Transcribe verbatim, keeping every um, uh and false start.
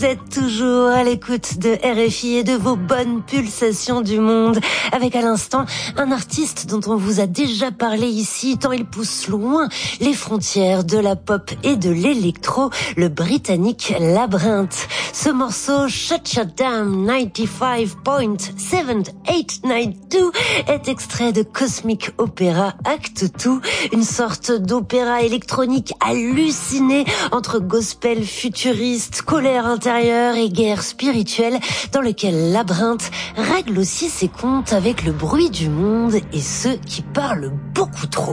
Vous êtes toujours à l'écoute de R F I et de vos bonnes pulsations du monde. Avec à l'instant un artiste dont on vous a déjà parlé ici, tant il pousse loin les frontières de la pop et de l'électro, le britannique Labrinth. Ce morceau Shut Your Damn ninety-five point seven eight nine two est extrait de Cosmic Opera Act deux, une sorte d'opéra électronique halluciné entre gospel futuriste, colère intérieure et guerre spirituelle, dans lequel Labrinth règle aussi ses comptes avec le bruit du monde et ceux qui parlent beaucoup trop.